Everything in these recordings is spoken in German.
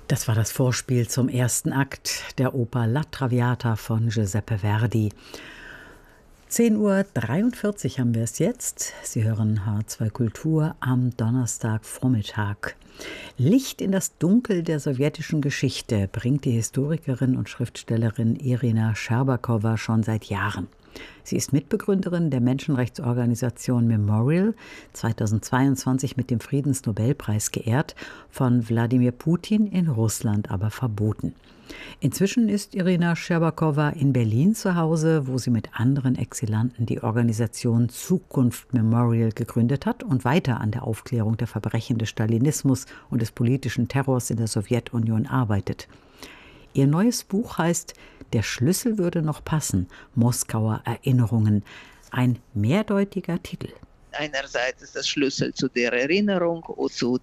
Das war das Vorspiel zum ersten Akt der Oper La Traviata von Giuseppe Verdi. 10:43 Uhr haben wir es jetzt. Sie hören H2 Kultur am Donnerstagvormittag. Licht in das Dunkel der sowjetischen Geschichte bringt die Historikerin und Schriftstellerin Irina Scherbakowa schon seit Jahren. Sie ist Mitbegründerin der Menschenrechtsorganisation Memorial, 2022 mit dem Friedensnobelpreis geehrt, von Wladimir Putin in Russland aber verboten. Inzwischen ist Irina Scherbakowa in Berlin zu Hause, wo sie mit anderen Exilanten die Organisation Zukunft Memorial gegründet hat und weiter an der Aufklärung der Verbrechen des Stalinismus und des politischen Terrors in der Sowjetunion arbeitet. Ihr neues Buch heißt »Der Schlüssel würde noch passen, Moskauer Erinnerungen«. Ein mehrdeutiger Titel. Einerseits ist das Schlüssel zu der Erinnerung und zu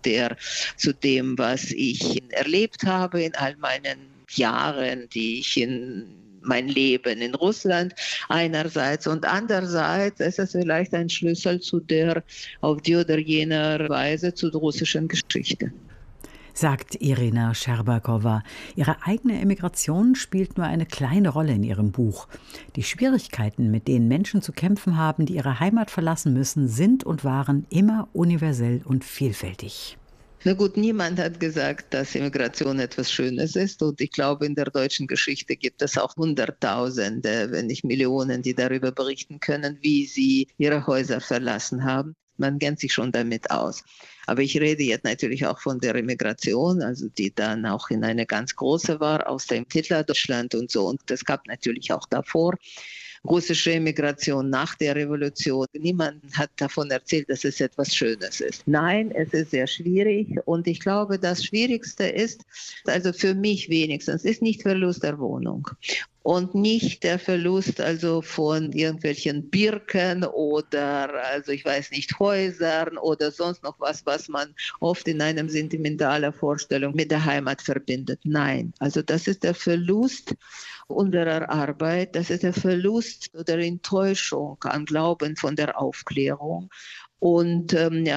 dem, was ich erlebt habe in all meinen Jahren, die ich in mein Leben in Russland einerseits und andererseits ist es vielleicht ein Schlüssel zu der auf die oder jener Weise zur russischen Geschichte. Sagt Irina Scherbakowa. Ihre eigene Emigration spielt nur eine kleine Rolle in ihrem Buch. Die Schwierigkeiten, mit denen Menschen zu kämpfen haben, die ihre Heimat verlassen müssen, sind und waren immer universell und vielfältig. Na gut, niemand hat gesagt, dass Immigration etwas Schönes ist. Und ich glaube, in der deutschen Geschichte gibt es auch Hunderttausende, wenn nicht Millionen, die darüber berichten können, wie sie ihre Häuser verlassen haben. Man kennt sich schon damit aus. Aber ich rede jetzt natürlich auch von der Immigration, also die dann auch in eine ganz große war, aus dem Hitlerdeutschland und so. Und das gab natürlich auch davor russische Immigration nach der Revolution. Niemand hat davon erzählt, dass es etwas Schönes ist. Nein, es ist sehr schwierig und ich glaube, das Schwierigste ist, also für mich wenigstens, ist nicht Verlust der Wohnung. Und nicht der Verlust also von irgendwelchen Birken oder, also ich weiß nicht, Häusern oder sonst noch was man oft in einer sentimentalen Vorstellung mit der Heimat verbindet. Nein, also das ist der Verlust unserer Arbeit, das ist der Verlust oder Enttäuschung an Glauben von der Aufklärung. Und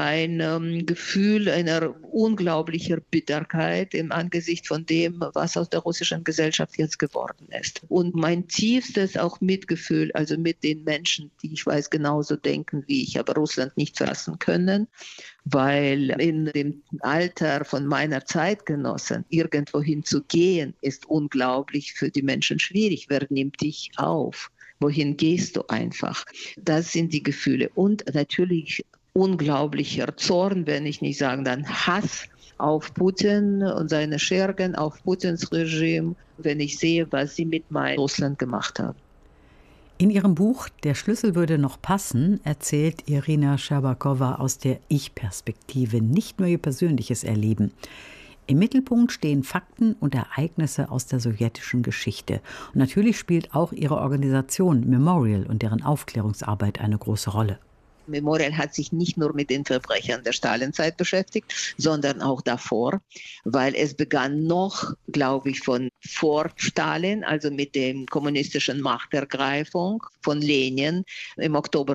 ein Gefühl einer unglaublichen Bitterkeit im Angesicht von dem, was aus der russischen Gesellschaft jetzt geworden ist. Und mein tiefstes auch Mitgefühl, also mit den Menschen, die ich weiß genauso denken wie ich, aber Russland nicht verlassen können, weil in dem Alter von meiner Zeitgenossen irgendwohin zu gehen, ist unglaublich für die Menschen schwierig. Wer nimmt dich auf? Wohin gehst du einfach? Das sind die Gefühle. Und natürlich unglaublicher Zorn, wenn ich nicht sagen, dann Hass auf Putin und seine Schergen, auf Putins Regime, wenn ich sehe, was sie mit meinem Russland gemacht haben. In ihrem Buch »Der Schlüssel würde noch passen« erzählt Irina Scherbakowa aus der Ich-Perspektive nicht nur ihr persönliches Erleben. Im Mittelpunkt stehen Fakten und Ereignisse aus der sowjetischen Geschichte. Und natürlich spielt auch ihre Organisation Memorial und deren Aufklärungsarbeit eine große Rolle. Memorial hat sich nicht nur mit den Verbrechern der Stalinzeit beschäftigt, sondern auch davor, weil es begann noch, glaube ich, von vor Stalin, also mit der kommunistischen Machtergreifung von Lenin im Oktober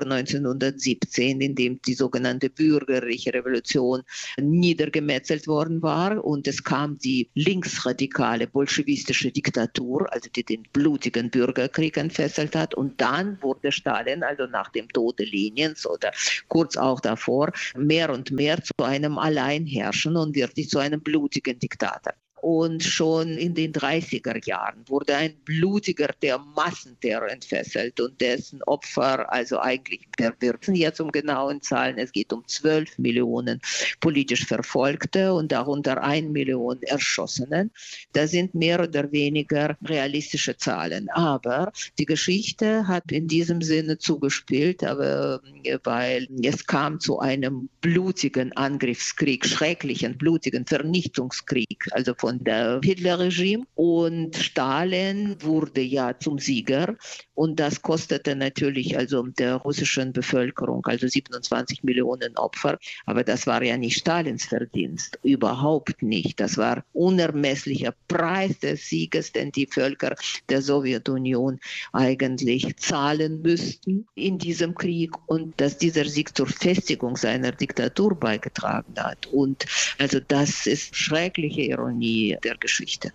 1917, in dem die sogenannte bürgerliche Revolution niedergemetzelt worden war. Und es kam die linksradikale bolschewistische Diktatur, also die den blutigen Bürgerkrieg entfesselt hat. Und dann wurde Stalin, also nach dem Tode Lenins oder kurz auch davor, mehr und mehr zu einem Alleinherrschen und wirklich zu einem blutigen Diktator. Und schon in den 30er Jahren wurde ein blutiger Massenterror entfesselt und dessen Opfer, also eigentlich, wir wissen jetzt um genauen Zahlen, es geht um 12 Millionen politisch Verfolgte und darunter 1 Million Erschossenen. Das sind mehr oder weniger realistische Zahlen. Aber die Geschichte hat in diesem Sinne zugespielt, aber weil es kam zu einem blutigen Angriffskrieg, schrecklichen, blutigen Vernichtungskrieg, also von der Hitler-Regime. Und Stalin wurde ja zum Sieger. Und das kostete natürlich also der russischen Bevölkerung, also 27 Millionen Opfer. Aber das war ja nicht Stalins Verdienst, überhaupt nicht. Das war unermesslicher Preis des Sieges, den die Völker der Sowjetunion eigentlich zahlen müssten in diesem Krieg. Und dass dieser Sieg zur Festigung seiner Diktatur beigetragen hat. Und also das ist schreckliche Ironie Akademie der Geschichte.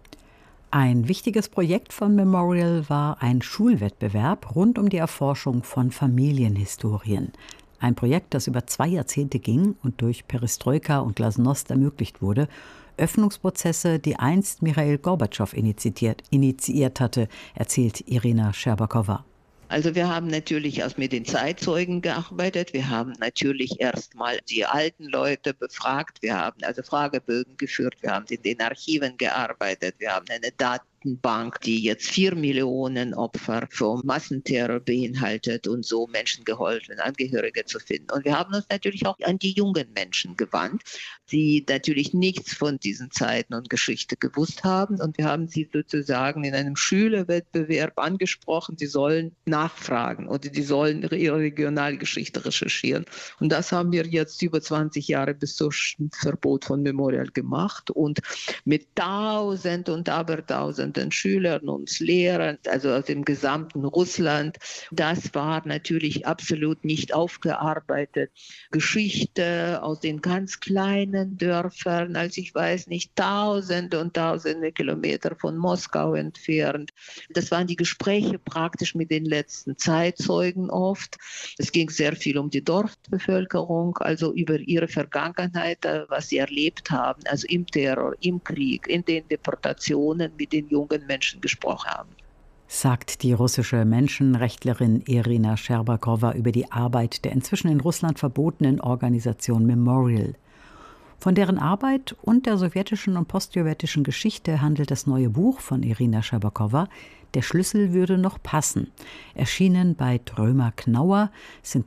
Ein wichtiges Projekt von Memorial war ein Schulwettbewerb rund um die Erforschung von Familienhistorien. Ein Projekt, das über 2 Jahrzehnte ging und durch Perestroika und Glasnost ermöglicht wurde. Öffnungsprozesse, die einst Michail Gorbatschow initiiert hatte, erzählt Irina Scherbakowa. Also wir haben natürlich auch mit den Zeitzeugen gearbeitet. Wir haben natürlich erstmal die alten Leute befragt. Wir haben also Fragebögen geführt. Wir haben in den Archiven gearbeitet. Wir haben eine Datenbank, die jetzt 4 Millionen Opfer vom Massenterror beinhaltet und so Menschen geholfen, Angehörige zu finden. Und wir haben uns natürlich auch an die jungen Menschen gewandt, die natürlich nichts von diesen Zeiten und Geschichte gewusst haben. Und wir haben sie sozusagen in einem Schülerwettbewerb angesprochen, sie sollen nachfragen oder die sollen ihre Regionalgeschichte recherchieren. Und das haben wir jetzt über 20 Jahre bis zum Verbot von Memorial gemacht und mit Tausenden und Abertausenden Schülern und Lehrern, also aus dem gesamten Russland. Das war natürlich absolut nicht aufgearbeitet. Geschichte aus den ganz kleinen Dörfern, also ich weiß nicht, Tausende und Tausende Kilometer von Moskau entfernt. Das waren die Gespräche praktisch mit den letzten Zeitzeugen oft. Es ging sehr viel um die Dorfbevölkerung, also über ihre Vergangenheit, was sie erlebt haben, also im Terror, im Krieg, in den Deportationen mit den jungen Menschen gesprochen haben. Sagt die russische Menschenrechtlerin Irina Scherbakowa über die Arbeit der inzwischen in Russland verbotenen Organisation Memorial. Von deren Arbeit und der sowjetischen und postsowjetischen Geschichte handelt das neue Buch von Irina Scherbakowa. Der Schlüssel würde noch passen. Erschienen bei Drömer Knauer, sind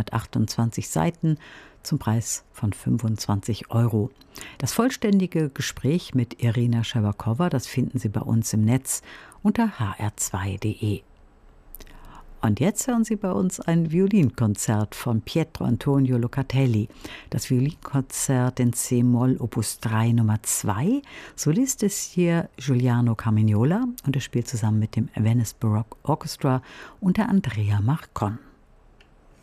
328 Seiten zum Preis von 25 €. Das vollständige Gespräch mit Irina Scherbakowa, das finden Sie bei uns im Netz unter hr2.de. Und jetzt hören Sie bei uns ein Violinkonzert von Pietro Antonio Locatelli. Das Violinkonzert in C-Moll Opus 3 Nummer 2. Solist ist hier Giuliano Carmignola und er spielt zusammen mit dem Venice Baroque Orchestra unter Andrea Marcon.